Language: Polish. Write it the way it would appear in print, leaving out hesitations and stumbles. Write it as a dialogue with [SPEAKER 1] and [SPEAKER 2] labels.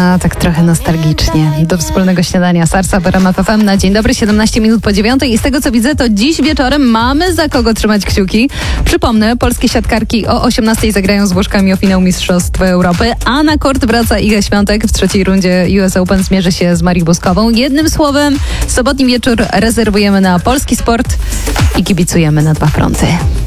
[SPEAKER 1] A, tak trochę nostalgicznie. Do wspólnego śniadania Sarsa w RMF FM na dzień dobry, 17 minut po 9. I z tego co widzę, to dziś wieczorem mamy za kogo trzymać kciuki. Przypomnę, polskie siatkarki o 18 zagrają z Włoszkami o finał Mistrzostw Europy, a na kort wraca Iga Świątek. W trzeciej rundzie US Open zmierzy się z Marią Boskową. Jednym słowem, sobotni wieczór rezerwujemy na polski sport i kibicujemy na dwa fronty.